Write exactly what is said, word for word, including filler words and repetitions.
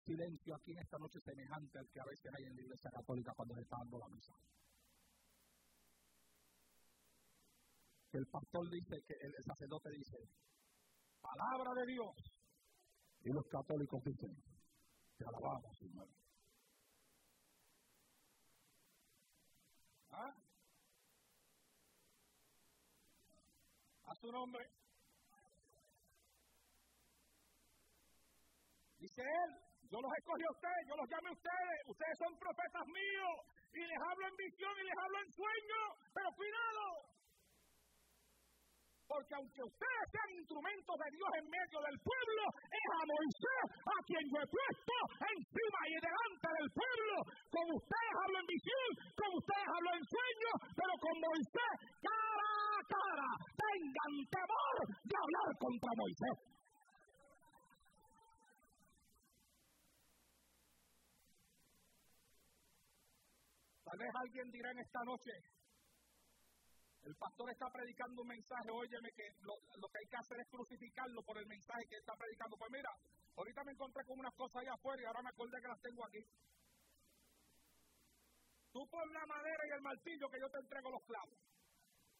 silencio aquí en esta noche semejante al que a veces hay en la Iglesia Católica cuando se está dando la misa. Que el pastor dice, que el sacerdote dice, palabra de Dios. Y los católicos dicen, te alabamos, Señor. ¿Ah? A su nombre. Dice él, yo los escogí a ustedes, yo los llamé a ustedes, ustedes son profetas míos, y les hablo en visión y les hablo en sueño, pero cuidado, porque aunque ustedes sean instrumentos de Dios en medio del pueblo, es a Moisés a quien yo he puesto encima y delante del pueblo. Con ustedes hablo en visión, con ustedes hablo en sueño, pero con Moisés cara a cara. Tengan temor de hablar contra Moisés. Tal vez alguien dirá en esta noche, el pastor está predicando un mensaje, óyeme, que lo, lo que hay que hacer es crucificarlo por el mensaje que está predicando. Pues mira, ahorita me encontré con unas cosas allá afuera y ahora me acordé que las tengo aquí. Tú pon la madera y el martillo que yo te entrego los clavos.